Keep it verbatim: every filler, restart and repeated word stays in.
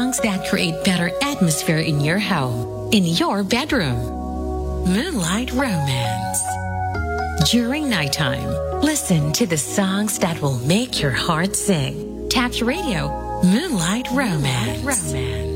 songs that create better atmosphere in your home, in your bedroom. Moonlight Romance. During nighttime, listen to the songs that will make your heart sing. Tap Radio, Moonlight Romance. Romance.